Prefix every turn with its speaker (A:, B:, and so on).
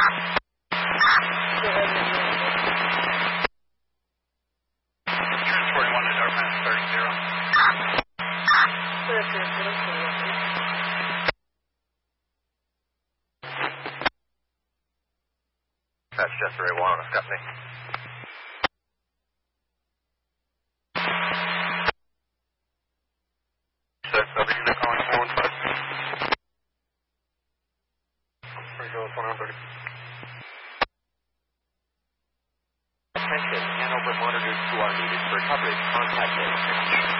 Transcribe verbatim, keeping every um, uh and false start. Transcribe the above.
A: forty-one is our man thirty. That's just Ray Warren, Stephanie. Sir, W, they're calling four one five. Pretty good, one thirty.
B: Attention, Hanover monitors who are needed for coverage. Contact us.